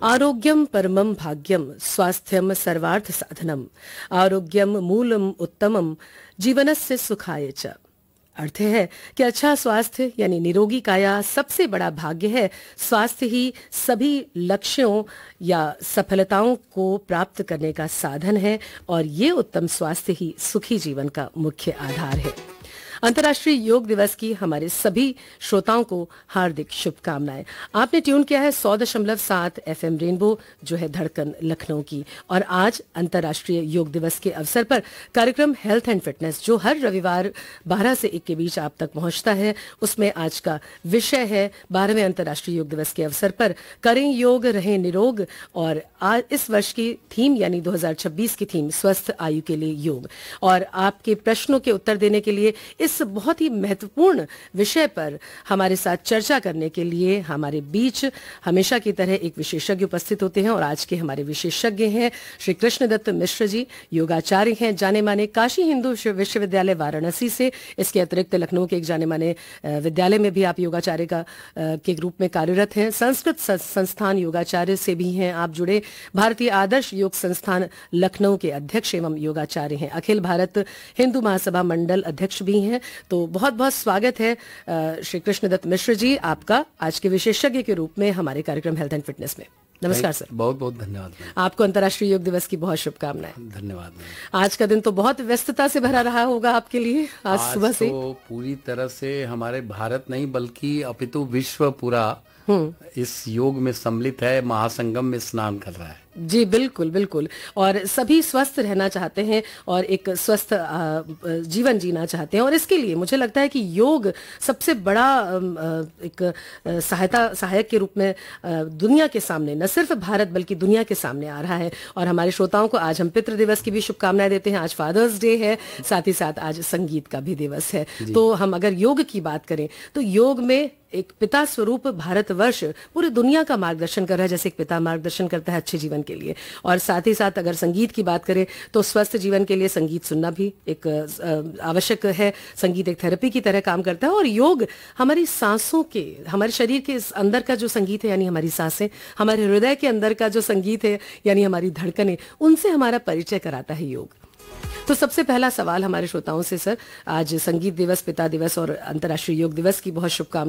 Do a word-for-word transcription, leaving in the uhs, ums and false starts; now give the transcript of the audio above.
आरोग्यम परमम भाग्यम स्वास्थ्यम सर्वार्थ साधनम आरोग्यम मूलम उत्तमम जीवनस्य सुखाय च। अर्थ है कि अच्छा स्वास्थ्य यानी निरोगी काया सबसे बड़ा भाग्य है। स्वास्थ्य ही सभी लक्ष्यों या सफलताओं को प्राप्त करने का साधन है और ये उत्तम स्वास्थ्य ही सुखी जीवन का मुख्य आधार है। अंतर्राष्ट्रीय योग दिवस की हमारे सभी श्रोताओं को हार्दिक शुभकामनाएं। आपने ट्यून किया है सौ दशमलव सात एफ एम रेनबो जो है धड़कन लखनऊ की। और आज अंतर्राष्ट्रीय योग दिवस के अवसर पर कार्यक्रम हेल्थ एंड फिटनेस जो हर रविवार बारह से एक के बीच आप तक पहुंचता है, उसमें आज का विषय है बारहवें अंतर्राष्ट्रीय योग दिवस के अवसर पर करें योग रहें निरोग। और आज इस वर्ष की थीम यानी दो हज़ार छब्बीस की थीम स्वस्थ आयु के लिए योग। और आपके प्रश्नों के उत्तर देने के लिए इस बहुत ही महत्वपूर्ण विषय पर हमारे साथ चर्चा करने के लिए हमारे बीच हमेशा की तरह एक विशेषज्ञ उपस्थित होते हैं। और आज के हमारे विशेषज्ञ हैं श्री कृष्णदत्त मिश्र जी, योगाचार्य हैं, जाने माने काशी हिंदू विश्वविद्यालय वाराणसी से। इसके अतिरिक्त लखनऊ के एक जाने माने विद्यालय में भी आप योगाचार्य का के रूप में कार्यरत हैं। संस्कृत संस्थान योगाचार्य से भी हैं आप जुड़े। भारतीय आदर्श योग संस्थान लखनऊ के अध्यक्ष एवं योगाचार्य हैं। अखिल भारत हिंदू महासभा मंडल अध्यक्ष भी हैं। तो बहुत बहुत स्वागत है श्री कृष्णदत्त मिश्र जी आपका आज के विशेषज्ञ के रूप में हमारे कार्यक्रम हेल्थ एंड फिटनेस में। नमस्कार सर। बहुत बहुत धन्यवाद। आपको अंतर्राष्ट्रीय योग दिवस की बहुत शुभकामनाएं। धन्यवाद। आज का दिन तो बहुत व्यस्तता से भरा रहा होगा आपके लिए। आज, आज सुबह से तो पूरी तरह से हमारे भारत नहीं बल्कि अपितु विश्व पूरा इस योग में सम्मिलित है, महासंगम में स्नान कर रहा है। जी बिल्कुल बिल्कुल। और सभी स्वस्थ रहना चाहते हैं और एक स्वस्थ जीवन जीना चाहते हैं। और इसके लिए मुझे लगता है कि योग सबसे बड़ा एक सहायता सहायक के रूप में दुनिया के सामने, न सिर्फ भारत बल्कि दुनिया के सामने आ रहा है। और हमारे श्रोताओं को आज हम पितृ दिवस की भी शुभकामनाएं देते हैं। आज फादर्स डे है, साथ ही साथ आज संगीत का भी दिवस है। तो हम अगर योग की बात करें तो योग में एक पिता स्वरूप भारतवर्ष पूरी दुनिया का मार्गदर्शन कर रहा है, जैसे एक पिता मार्गदर्शन करता है अच्छे जीवन के लिए। और साथ ही साथ अगर संगीत की बात करें तो स्वस्थ जीवन के लिए संगीत सुनना भी एक आवश्यक है। संगीत एक थेरेपी की तरह काम करता है। और योग हमारी सांसों के, हमारे शरीर के अंदर का जो संगीत है यानी हमारी सांसें, हमारे हृदय के अंदर का जो संगीत है यानी हमारी धड़कनें, उनसे हमारा परिचय कराता है योग। तो सबसे पहला सवाल हमारे श्रोताओं से सर, आज संगीत दिवस, पिता दिवस और अंतर्राष्ट्रीय योग दिवस की बहुत शुभकामनाएं।